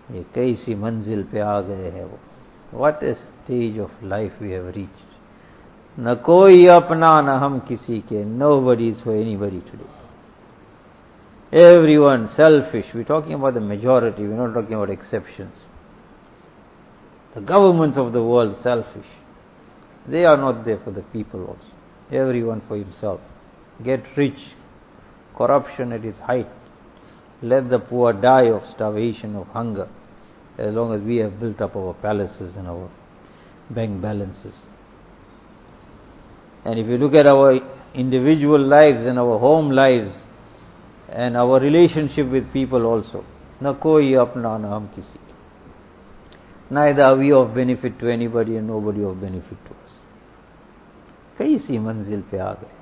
ये कैसी मंजिल पे आ गए हैं वो. What a stage of life we have reached. न कोई अपना न हम किसी के. Nobody is for anybody today. Everyone selfish. We're talking about the majority, we're not talking about exceptions. The governments of the world selfish. They are not there for the people also. Everyone for himself. Get rich. Corruption at its height. Let the poor die of starvation, of hunger, as long as we have built up our palaces and our bank balances. And if you look at our individual lives and our home lives and our relationship with people also, na koi apna na hum kisi ke. Neither are we of benefit to anybody and nobody of benefit to us. Kaisi manzil pe aa gaye.